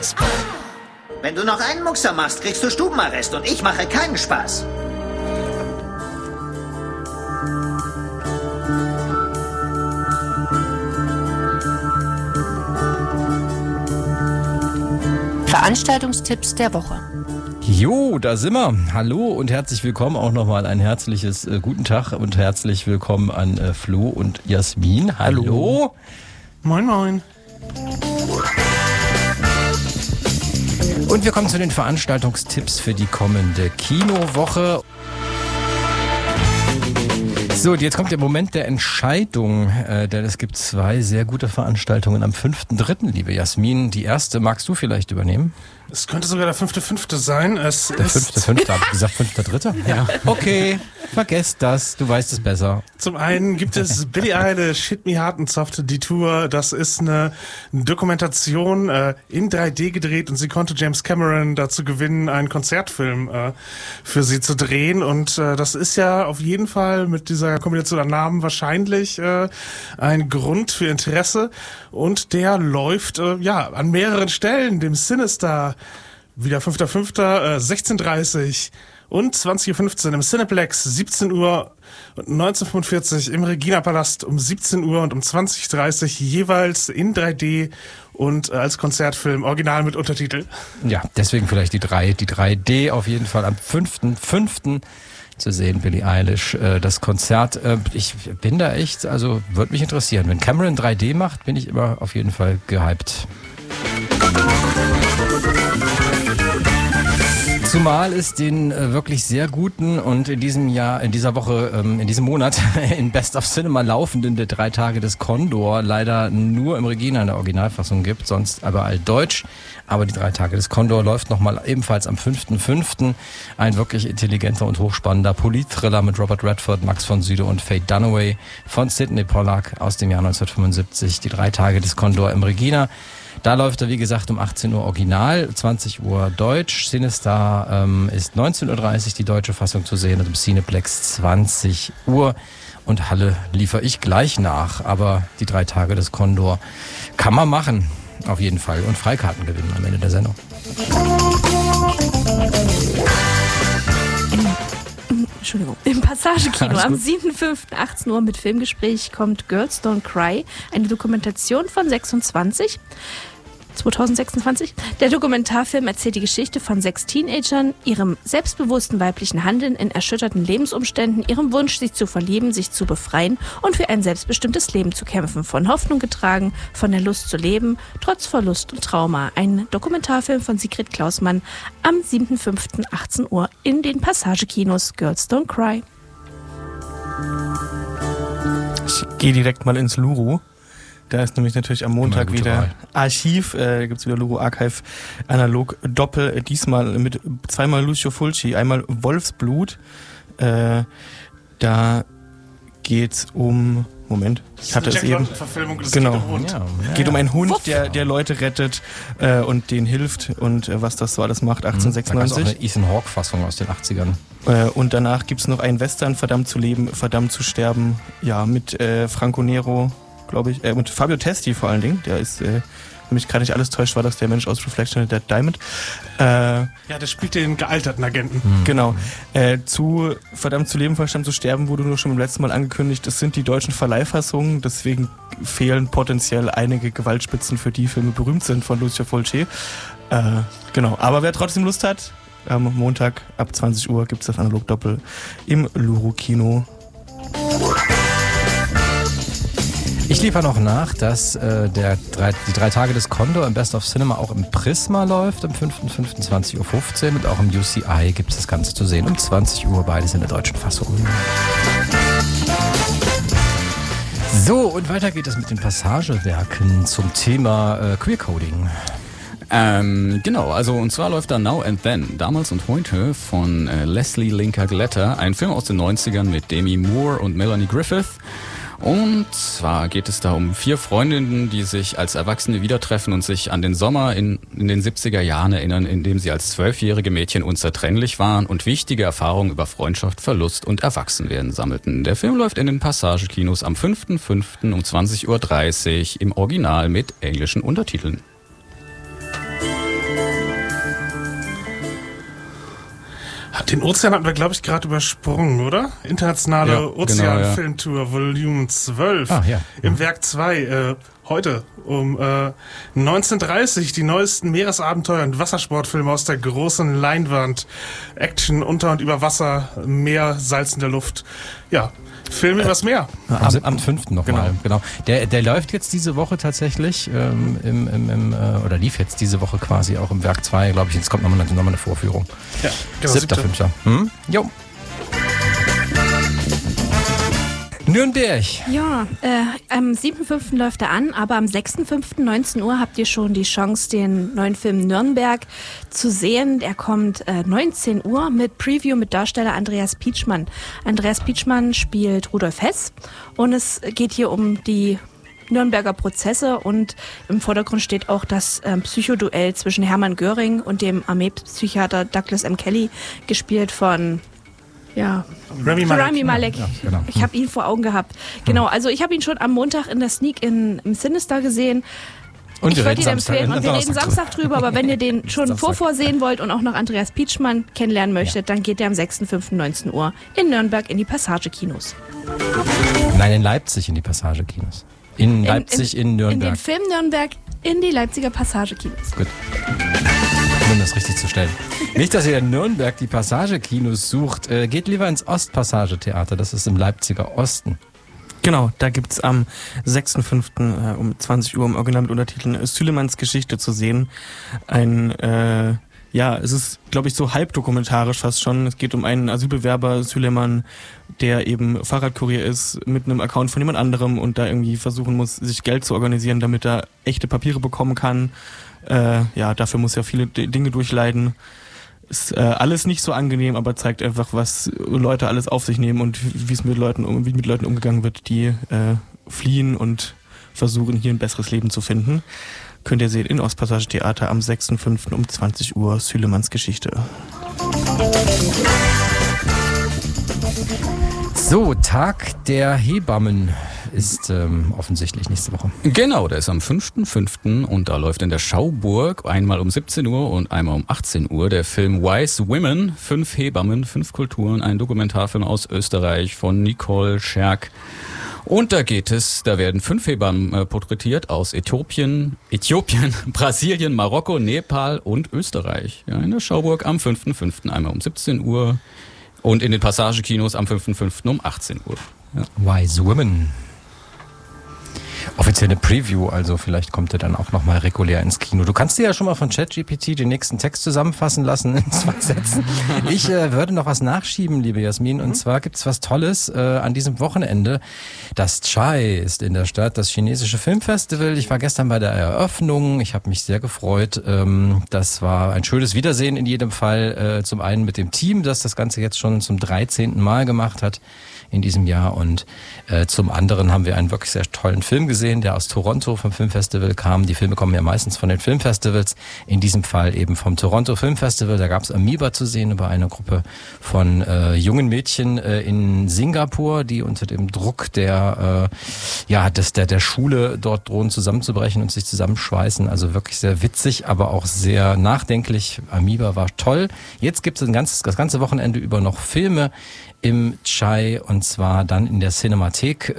Wenn du noch einen Muckser machst, kriegst du Stubenarrest und ich mache keinen Spaß. Veranstaltungstipps der Woche. Jo, da sind wir. Hallo und herzlich willkommen. Auch nochmal ein herzliches guten Tag und herzlich willkommen an Flo und Jasmin. Hallo. Moin, moin. Und wir kommen zu den Veranstaltungstipps für die kommende Kinowoche. So, jetzt kommt der Moment der Entscheidung, denn es gibt zwei sehr gute Veranstaltungen am 5.3., liebe Jasmin. Die erste magst du vielleicht übernehmen? Es könnte sogar der 5.5. sein. Der 5.5., habe ich gesagt 5.3.? Ja. Okay, vergesst das, du weißt es besser. Zum einen gibt es Billie Eilish, Hit Me Hard and Soft, die Tour. Das ist eine Dokumentation in 3D gedreht und sie konnte James Cameron dazu gewinnen, einen Konzertfilm für sie zu drehen. Und das ist ja auf jeden Fall mit dieser Kombination an Namen wahrscheinlich ein Grund für Interesse. Und der läuft an mehreren Stellen, dem Sinister, wieder 5.5., 16.30 und 20.15 Uhr im Cineplex, 17 Uhr und 19.45 im Regina-Palast um 17 Uhr und um 20.30 jeweils in 3D und als Konzertfilm, original mit Untertitel. Ja, deswegen vielleicht die 3D auf jeden Fall am 5.5. zu sehen, Billie Eilish, das Konzert. Ich bin da echt, also würde mich interessieren. Wenn Cameron 3D macht, bin ich immer auf jeden Fall gehypt. Zumal es den wirklich sehr guten und in diesem Monat in Best of Cinema laufenden der 3 Tage des Condor leider nur im Regina in der Originalfassung gibt, sonst überall Deutsch. Aber die 3 Tage des Condor läuft nochmal ebenfalls am 5.5. Ein wirklich intelligenter und hochspannender Polit-Thriller mit Robert Redford, Max von Sydow und Faye Dunaway von Sidney Pollack aus dem Jahr 1975. Die 3 Tage des Condor im Regina. Da läuft er, wie gesagt, um 18 Uhr original, 20 Uhr deutsch. Sinister ist 19.30 Uhr die deutsche Fassung zu sehen und im Cineplex 20 Uhr. Und Halle liefere ich gleich nach. Aber die 3 Tage des Condor kann man machen, auf jeden Fall. Und Freikarten gewinnen am Ende der Sendung. Im Passagekino am 7.5.18 Uhr mit Filmgespräch kommt Girls Don't Cry, eine Dokumentation von 2026. Der Dokumentarfilm erzählt die Geschichte von 6 Teenagern, ihrem selbstbewussten weiblichen Handeln in erschütterten Lebensumständen, ihrem Wunsch, sich zu verlieben, sich zu befreien und für ein selbstbestimmtes Leben zu kämpfen. Von Hoffnung getragen, von der Lust zu leben, trotz Verlust und Trauma. Ein Dokumentarfilm von Sigrid Klausmann am 7.5.18 Uhr in den Passagekinos. Girls Don't Cry. Ich gehe direkt mal ins Luru. Da ist nämlich natürlich am Montag wieder Archiv, da gibt's wieder Luru Archive analog Doppel, diesmal mit zweimal Lucio Fulci, einmal Wolfsblut. Da geht's um, Moment, ich hatte es eben. Genau, geht um einen Hund, der Leute rettet und denen hilft und was das so alles macht, 1896. Da gab's auch eine Ethan Hawke-Fassung aus den 80ern. Und danach gibt's noch einen Western, Verdammt zu leben, verdammt zu sterben, ja, mit Franco Nero, glaube ich, und Fabio Testi vor allen Dingen, der ist, wenn mich gerade nicht alles täuscht, war das der Mensch aus Reflection of Dead Diamond. Ja, der spielt den gealterten Agenten. Genau. Zu Verdammt zu leben, Verdammt zu sterben wurde nur schon beim letzten Mal angekündigt, das sind die deutschen Verleihfassungen, deswegen fehlen potenziell einige Gewaltspitzen, für die Filme berühmt sind von Lucio Fulci. Genau, aber wer trotzdem Lust hat, am Montag ab 20 Uhr gibt's das Analog Doppel im Luru Kino. Ich liefere noch nach, dass die 3 Tage des Condor im Best of Cinema auch im Prisma läuft, am 5.5.20.15 Uhr und auch im UCI gibt es das Ganze zu sehen um 20 Uhr, beides in der deutschen Fassung. So, und weiter geht es mit den Passagewerken zum Thema Queercoding. Genau, also und zwar läuft da Now and Then, damals und heute von Leslie Linka Gletter, ein Film aus den 90ern mit Demi Moore und Melanie Griffith. Und zwar geht es da um 4 Freundinnen, die sich als Erwachsene wieder treffen und sich an den Sommer in den 70er Jahren erinnern, in dem sie als 12-jährige Mädchen unzertrennlich waren und wichtige Erfahrungen über Freundschaft, Verlust und Erwachsenwerden sammelten. Der Film läuft in den Passagekinos am 5.5. um 20.30 Uhr im Original mit englischen Untertiteln. Den Ozean hatten wir, glaube ich, gerade übersprungen, oder? Internationale Ja, Ozean-Filmtour, Volume 12. Im Werk 2, heute um 19:30 die neuesten Meeresabenteuer und Wassersportfilme aus der großen Leinwand. Action unter und über Wasser, Meer, Salz in der Luft. Ja, Filme übers Meer. Am 5. nochmal, genau. Der läuft jetzt diese Woche tatsächlich, oder lief jetzt diese Woche quasi auch im Werk 2, glaube ich. Jetzt kommt nochmal eine Vorführung. Ja, genau. 7.5. Jo. Nürnberg. Ja, am 7.5. läuft er an, aber am 6.5. 19 Uhr habt ihr schon die Chance, den neuen Film Nürnberg zu sehen. Der kommt 19 Uhr mit Preview mit Darsteller Andreas Pietschmann. Andreas Pietschmann spielt Rudolf Hess und es geht hier um die Nürnberger Prozesse und im Vordergrund steht auch das Psychoduell zwischen Hermann Göring und dem Armeepsychiater Douglas M. Kelly, gespielt von Rami Malek. Ja, genau. Ich habe ihn vor Augen gehabt. Genau, also ich habe ihn schon am Montag in der Sneak im Sinister gesehen. Und ich würde ihn empfehlen und wir reden Samstag drüber, aber wenn ihr den schon vorsehen wollt und auch noch Andreas Pietschmann kennenlernen möchtet, dann geht der am 6.5. 19 Uhr in Nürnberg in die Passage-Kinos. Nein, in Leipzig in die Passage-Kinos. In Leipzig, in Nürnberg. In den Film Nürnberg in die Leipziger Passage-Kinos. Gut. Um das richtig zu stellen. Nicht, dass ihr in Nürnberg die Passage-Kinos sucht. Geht lieber ins Ostpassage-Theater. Das ist im Leipziger Osten. Genau, da gibt's am 6.5. Um 20 Uhr im Original mit Untertiteln Sülemans Geschichte zu sehen. Es ist, glaube ich, so halbdokumentarisch fast schon. Es geht um einen Asylbewerber, Süleman, der eben Fahrradkurier ist mit einem Account von jemand anderem und da irgendwie versuchen muss, sich Geld zu organisieren, damit er echte Papiere bekommen kann. Dafür muss er viele Dinge durchleiden. Ist alles nicht so angenehm, aber zeigt einfach, was Leute alles auf sich nehmen und wie mit Leuten umgegangen wird, die fliehen und versuchen, hier ein besseres Leben zu finden. Könnt ihr sehen in Ostpassage Theater am 6.5. um 20 Uhr Sülemans Geschichte. So, Tag der Hebammen ist offensichtlich nächste Woche. Genau, der ist am 5.5. und da läuft in der Schauburg einmal um 17 Uhr und einmal um 18 Uhr der Film Wise Women, 5 Hebammen, 5 Kulturen, ein Dokumentarfilm aus Österreich von Nicole Scherk. Und da werden 5 Hebammen porträtiert aus Äthiopien, Brasilien, Marokko, Nepal und Österreich. Ja, in der Schauburg am 5.5. einmal um 17 Uhr und in den Passagekinos am 5.5. um 18 Uhr. Ja. Wise Women. Offizielle Preview, also vielleicht kommt er dann auch nochmal regulär ins Kino. Du kannst dir ja schon mal von ChatGPT den nächsten Text zusammenfassen lassen in 2 Sätzen. Ich würde noch was nachschieben, liebe Jasmin, und zwar gibt's was Tolles an diesem Wochenende. Das Chai ist in der Stadt, das chinesische Filmfestival. Ich war gestern bei der Eröffnung, ich habe mich sehr gefreut. Das war ein schönes Wiedersehen in jedem Fall. Zum einen mit dem Team, das das Ganze jetzt schon zum 13. Mal gemacht hat in diesem Jahr, und zum anderen haben wir einen wirklich sehr tollen Film gesehen, der aus Toronto vom Filmfestival kam. Die Filme kommen ja meistens von den Filmfestivals, in diesem Fall eben vom Toronto Filmfestival. Da gab es Amoeba zu sehen über eine Gruppe von jungen Mädchen in Singapur, die unter dem Druck der Schule dort drohen zusammenzubrechen und sich zusammenschweißen. Also wirklich sehr witzig, aber auch sehr nachdenklich. Amoeba war toll. Jetzt gibt es das ganze Wochenende über noch Filme im Chai, und zwar dann in der Cinemathek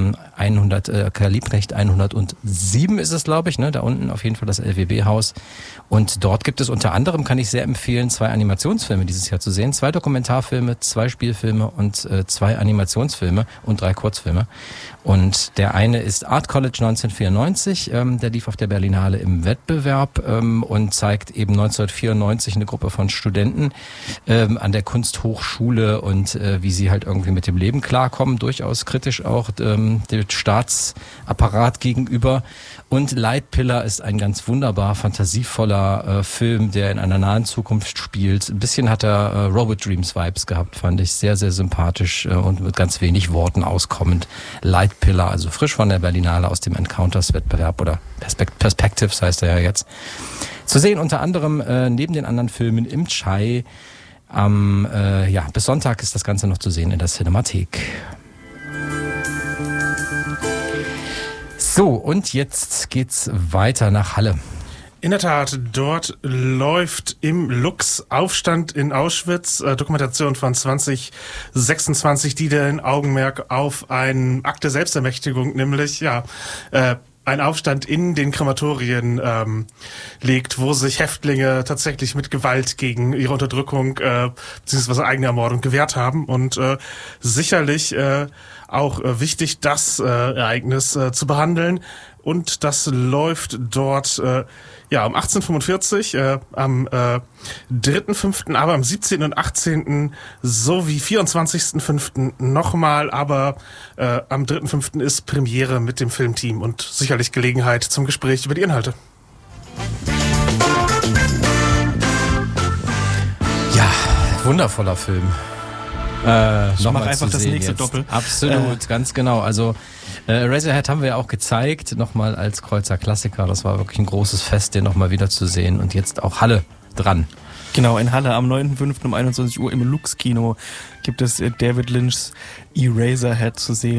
100 Karl Liebknecht 107 ist es, glaube ich, ne? Da unten auf jeden Fall das LWB-Haus. Und dort gibt es unter anderem, kann ich sehr empfehlen, 2 Animationsfilme dieses Jahr zu sehen. 2 Dokumentarfilme, 2 Spielfilme und 2 Animationsfilme und 3 Kurzfilme. Und der eine ist Art College 1994, der lief auf der Berlinale im Wettbewerb und zeigt eben 1994 eine Gruppe von Studenten an der Kunsthochschule und wie sie halt irgendwie mit dem Leben klarkommen, durchaus kritisch auch dem Staatsapparat gegenüber. Und Lightpillar ist ein ganz wunderbar fantasievoller Film, der in einer nahen Zukunft spielt. Ein bisschen hat er Robot Dreams Vibes gehabt, fand ich sehr, sehr sympathisch und mit ganz wenig Worten auskommend. Lightpillar, also frisch von der Berlinale aus dem Encounters-Wettbewerb oder Perspectives heißt er ja jetzt. Zu sehen unter anderem neben den anderen Filmen im Chai. Bis Sonntag ist das Ganze noch zu sehen in der Cinemathek. So, und jetzt geht's weiter nach Halle. In der Tat, dort läuft im Lux Aufstand in Auschwitz, Dokumentation von 2026, die den Augenmerk auf einen Akt der Selbstermächtigung, nämlich ein Aufstand in den Krematorien legt, wo sich Häftlinge tatsächlich mit Gewalt gegen ihre Unterdrückung bzw. eigene Ermordung gewehrt haben und sicherlich auch wichtig, das Ereignis zu behandeln. Und das läuft dort um 1845, am 3.5., aber am 17. und 18. sowie 24.5. nochmal, aber am 3.5. ist Premiere mit dem Filmteam und sicherlich Gelegenheit zum Gespräch über die Inhalte. Ja, wundervoller Film. Ich mache einfach das nächste Doppel. Absolut, ganz genau. Also Eraserhead haben wir ja auch gezeigt, nochmal als Kreuzer Klassiker. Das war wirklich ein großes Fest, den nochmal wieder zu sehen. Und jetzt auch Halle dran. Genau, in Halle am 9.5. um 21 Uhr im Lux-Kino gibt es David Lynchs Eraserhead zu sehen.